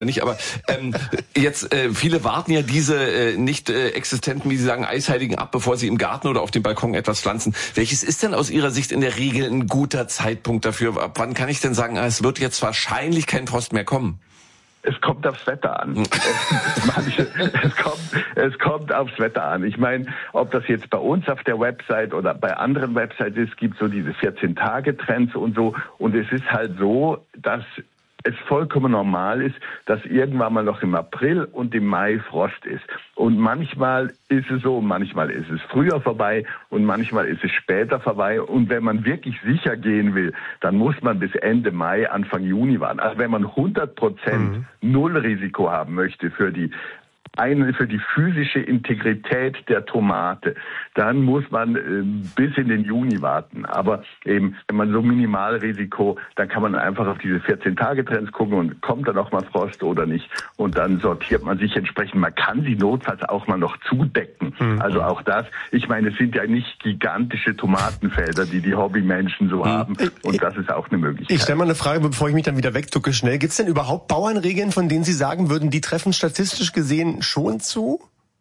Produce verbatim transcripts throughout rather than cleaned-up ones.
nicht, aber ähm, jetzt äh, viele warten ja diese äh, nicht äh, existenten, wie Sie sagen, Eisheiligen ab, bevor sie im Garten oder auf dem Balkon etwas pflanzen. Welches ist denn aus Ihrer Sicht in der Regel ein guter Zeitpunkt dafür? Ab wann kann ich denn sagen, es wird jetzt wahrscheinlich kein Frost mehr kommen? Es kommt aufs Wetter an. Manche, es kommt, es kommt aufs Wetter an. Ich meine, ob das jetzt bei uns auf der Website oder bei anderen Websites ist, gibt so diese vierzehn-Tage-Trends und so. Und es ist halt so, dass es vollkommen normal ist, dass irgendwann mal noch im April und im Mai Frost ist. Und manchmal ist es so, manchmal ist es früher vorbei und manchmal ist es später vorbei. Und wenn man wirklich sicher gehen will, dann muss man bis Ende Mai, Anfang Juni warten. Also wenn man hundert Prozent mhm. Nullrisiko haben möchte für die Eine für die physische Integrität der Tomate, dann muss man äh, bis in den Juni warten. Aber eben, wenn man so Minimalrisiko, dann kann man einfach auf diese vierzehn-Tage-Trends gucken und kommt da noch mal Frost oder nicht. Und dann sortiert man sich entsprechend. Man kann sie notfalls auch mal noch zudecken. Mhm. Also auch das. Ich meine, es sind ja nicht gigantische Tomatenfelder, die die Hobbymenschen so mhm. haben. Und das ist auch eine Möglichkeit. Ich stelle mal eine Frage, bevor ich mich dann wieder wegducke schnell. Gibt es denn überhaupt Bauernregeln, von denen Sie sagen würden, die treffen statistisch gesehen schon zu?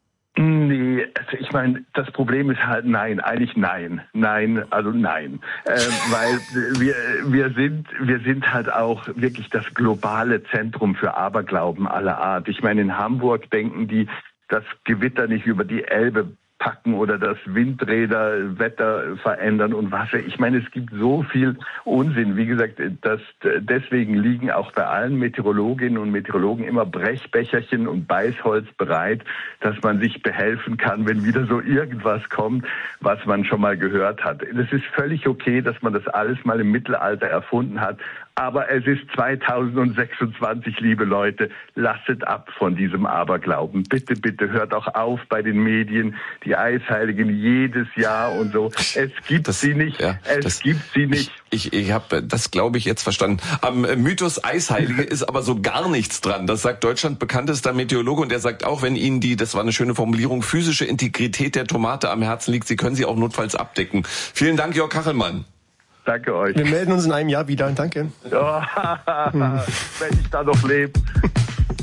Nee, also ich meine, das Problem ist halt nein, eigentlich nein, nein, also nein, äh, weil wir wir sind wir sind halt auch wirklich das globale Zentrum für Aberglauben aller Art. Ich meine, in Hamburg denken die, das Gewitter nicht über die Elbe packen oder das Windräder Wetter verändern und was. Ich meine, es gibt so viel Unsinn. Wie gesagt, das, deswegen liegen auch bei allen Meteorologinnen und Meteorologen immer Brechbecherchen und Beißholz bereit, dass man sich behelfen kann, wenn wieder so irgendwas kommt, was man schon mal gehört hat. Es ist völlig okay, dass man das alles mal im Mittelalter erfunden hat. Aber es ist zweitausendsechsundzwanzig, liebe Leute, lasset ab von diesem Aberglauben. Bitte, bitte hört auch auf bei den Medien, die Eisheiligen jedes Jahr und so. Es gibt das, sie nicht, ja, es das, gibt sie nicht. Ich, ich habe das, glaube ich, jetzt verstanden. Am Mythos Eisheilige ist aber so gar nichts dran. Das sagt Deutschland bekanntester Meteorologe und der sagt auch, wenn Ihnen die, das war eine schöne Formulierung, physische Integrität der Tomate am Herzen liegt, Sie können sie auch notfalls abdecken. Vielen Dank, Jörg Kachelmann. Danke euch. Wir melden uns in einem Jahr wieder. Danke. Ja, wenn ich da noch lebe.